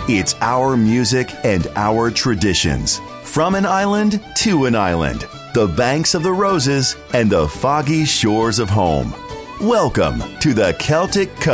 It's our music and our traditions. From an island to an island, the banks of the roses and the foggy shores of home. Welcome to the Celtic Coast.